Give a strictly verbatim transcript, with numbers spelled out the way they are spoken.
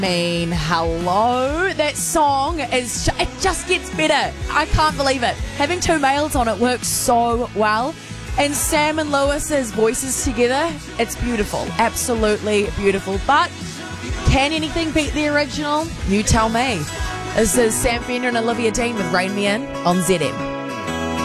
mean, hello. That song is, it just gets better. I can't believe it. Having two males on it works so well. And Sam and Lewis's voices together, it's beautiful. Absolutely beautiful. But can anything beat the original? You tell me. This is Sam Fender and Olivia Dean with Rain Me In on Z M.